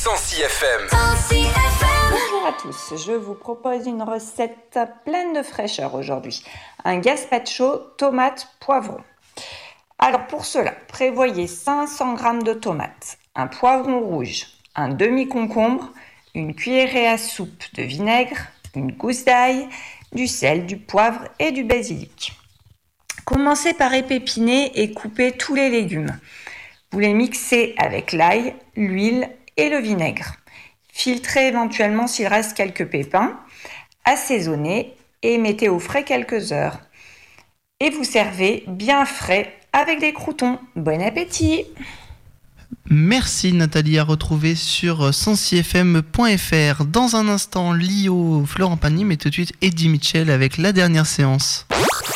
Sancy FM. Bonjour à tous, je vous propose une recette pleine de fraîcheur aujourd'hui. Un gazpacho tomate poivron. Alors pour cela, prévoyez 500 g de tomates, un poivron rouge, un demi-concombre, une cuillerée à soupe de vinaigre, une gousse d'ail, du sel, du poivre et du basilic. Commencez par épépiner et couper tous les légumes. Vous les mixez avec l'ail, l'huile et le vinaigre. Filtrez éventuellement s'il reste quelques pépins, assaisonnez et mettez au frais quelques heures. Et vous servez bien frais avec des croûtons. Bon appétit! Merci Nathalie, à retrouver sur sancyfm.fr. Dans un instant, Lio, Florent Pagny, mais tout de suite Eddie Mitchell avec la dernière séance.